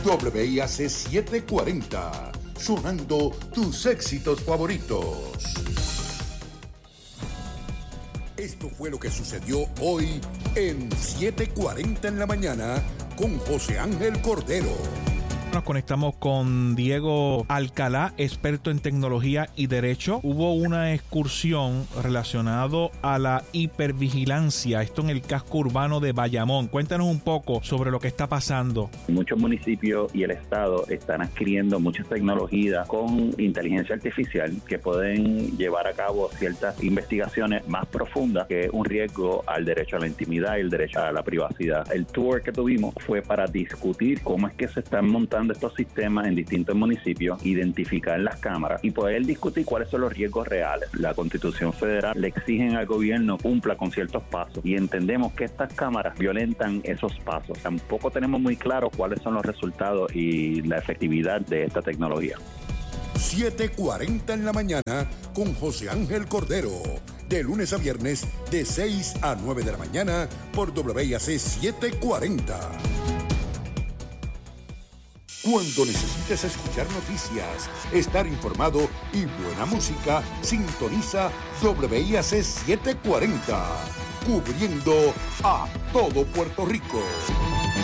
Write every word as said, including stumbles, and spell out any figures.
W I A C setecientos cuarenta, sonando tus éxitos favoritos. Esto fue lo que sucedió hoy en setecientos cuarenta en la mañana con José Ángel Cordero. Nos conectamos con Diego Alcalá, experto en tecnología y derecho. Hubo una excursión relacionada a la hipervigilancia, esto en el casco urbano de Bayamón. Cuéntanos un poco sobre lo que está pasando. Muchos municipios y el Estado están adquiriendo muchas tecnologías con inteligencia artificial que pueden llevar a cabo ciertas investigaciones más profundas, que es un riesgo al derecho a la intimidad y el derecho a la privacidad. El tour que tuvimos fue para discutir cómo es que se están montando estos sistemas en distintos municipios, identificar las cámaras y poder discutir cuáles son los riesgos reales. La Constitución Federal le exigen al gobierno cumpla con ciertos pasos y entendemos que estas cámaras violentan esos pasos. Tampoco tenemos muy claro cuáles son los resultados y la efectividad de esta tecnología. setecientos cuarenta en la mañana con José Ángel Cordero. De lunes a viernes de seis a nueve de la mañana por W I A C setecientos cuarenta. Cuando necesites escuchar noticias, estar informado y buena música, sintoniza W I A C setecientos cuarenta, cubriendo a todo Puerto Rico.